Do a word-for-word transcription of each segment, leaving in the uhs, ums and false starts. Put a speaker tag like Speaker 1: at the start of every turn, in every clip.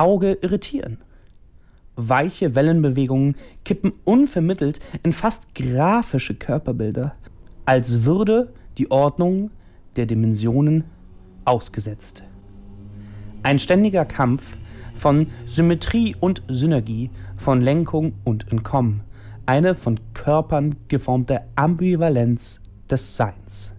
Speaker 1: Auge irritieren. Weiche Wellenbewegungen kippen unvermittelt in fast grafische Körperbilder, als würde die Ordnung der Dimensionen ausgesetzt. Ein ständiger Kampf von Symmetrie und Synergie, von Lenkung und Entkommen, eine von Körpern geformte Ambivalenz des Seins.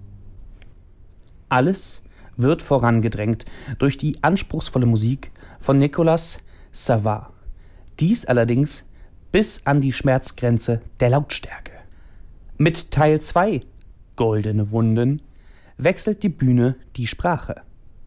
Speaker 1: Alles wird vorangedrängt durch die anspruchsvolle Musik von Nicolas Savard. Dies allerdings bis an die Schmerzgrenze der Lautstärke. Mit Teil zwei, Goldene Wunden, wechselt die Bühne die Sprache.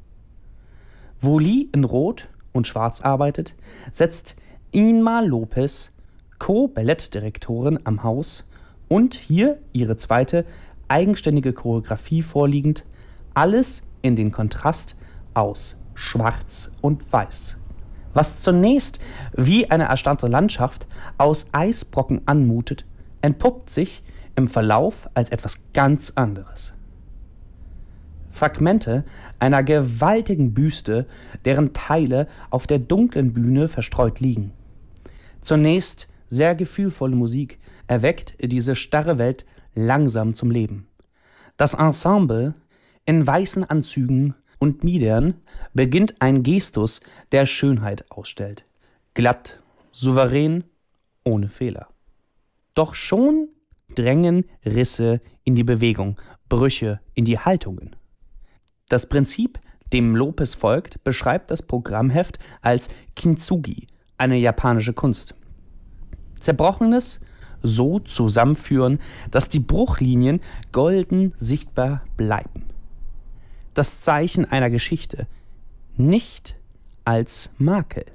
Speaker 1: Wo Lee in Rot und Schwarz arbeitet, setzt Inma Lopez, Co-Ballettdirektorin am Haus und hier ihre zweite eigenständige Choreografie vorliegend, alles in den Kontrast aus Schwarz und Weiß. Was zunächst wie eine erstarrte Landschaft aus Eisbrocken anmutet, entpuppt sich im Verlauf als etwas ganz anderes. Fragmente einer gewaltigen Büste, deren Teile auf der dunklen Bühne verstreut liegen. Zunächst sehr gefühlvolle Musik erweckt diese starre Welt langsam zum Leben. Das Ensemble in weißen Anzügen und Miedern beginnt ein Gestus, der Schönheit ausstellt. Glatt, souverän, ohne Fehler. Doch schon drängen Risse in die Bewegung, Brüche in die Haltungen. Das Prinzip, dem Lopez folgt, beschreibt das Programmheft als Kintsugi, eine japanische Kunst. Zerbrochenes so zusammenführen, dass die Bruchlinien golden sichtbar bleiben. Das Zeichen einer Geschichte, nicht als Makel.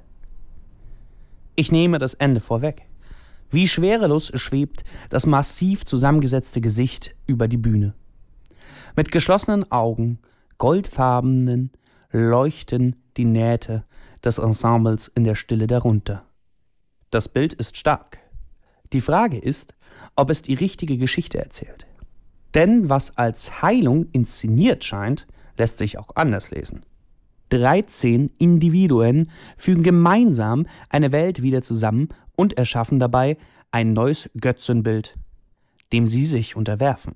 Speaker 1: Ich nehme das Ende vorweg. Wie schwerelos schwebt das massiv zusammengesetzte Gesicht über die Bühne. Mit geschlossenen Augen, goldfarbenen, leuchten die Nähte des Ensembles in der Stille darunter. Das Bild ist stark. Die Frage ist, ob es die richtige Geschichte erzählt. Denn was als Heilung inszeniert scheint, lässt sich auch anders lesen. dreizehn Individuen fügen gemeinsam eine Welt wieder zusammen und erschaffen dabei ein neues Götzenbild, dem sie sich unterwerfen.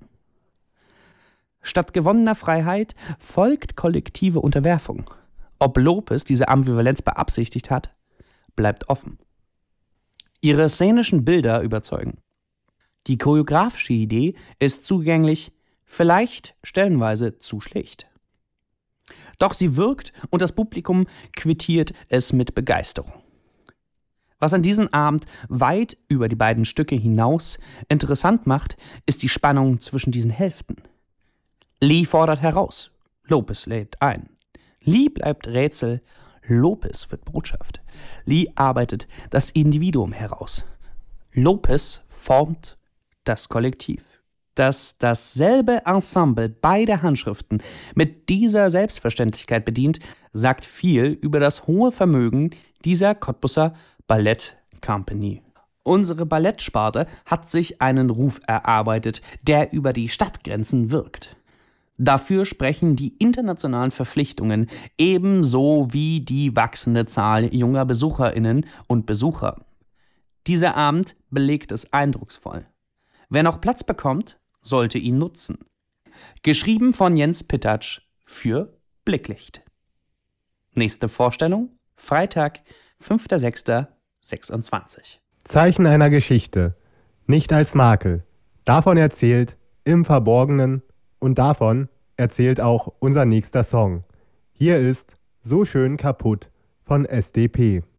Speaker 1: Statt gewonnener Freiheit folgt kollektive Unterwerfung. Ob Lopez diese Ambivalenz beabsichtigt hat, bleibt offen. Ihre szenischen Bilder überzeugen. Die choreografische Idee ist zugänglich, vielleicht stellenweise zu schlicht. Doch sie wirkt und das Publikum quittiert es mit Begeisterung. Was an diesem Abend weit über die beiden Stücke hinaus interessant macht, ist die Spannung zwischen diesen Hälften. Lee fordert heraus, Lopez lädt ein. Lee bleibt Rätsel, Lopez wird Botschaft. Lee arbeitet das Individuum heraus. Lopez formt das Kollektiv. Dass dasselbe Ensemble beide Handschriften mit dieser Selbstverständlichkeit bedient, sagt viel über das hohe Vermögen dieser Cottbuser Ballett Company. Unsere Ballettsparte hat sich einen Ruf erarbeitet, der über die Stadtgrenzen wirkt. Dafür sprechen die internationalen Verpflichtungen ebenso wie die wachsende Zahl junger BesucherInnen und Besucher. Dieser Abend belegt es eindrucksvoll. Wer noch Platz bekommt, sollte ihn nutzen. Geschrieben von Jens Pittatsch für Blicklicht. Nächste Vorstellung, Freitag, fünfter sechster sechsundzwanzig.
Speaker 2: Zeichen einer Geschichte, nicht als Makel. Davon erzählt Im Verborgenen und davon erzählt auch unser nächster Song. Hier ist So schön kaputt von S D P.